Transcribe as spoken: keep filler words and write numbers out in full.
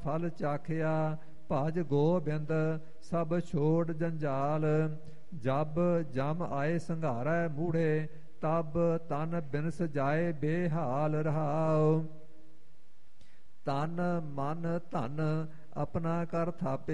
ਫਲ ਚਾਖਿਆ। ਭਜ ਗੋਬਿੰਦ ਸਭ ਛੋੜ ਜੰਜਾਲ। ਜਬ ਜਮ ਆਏ ਸੰਘਾਰੈ ਮੂੜੇ, ਤਬ ਤਨ ਬਿਨਸ ਜਾਏ ਬੇਹਾਲ ਰਹਾਉ। ਤਨ ਮਨ ਧਨ ਆਪਣਾ ਕਰ ਥਾਪੇ,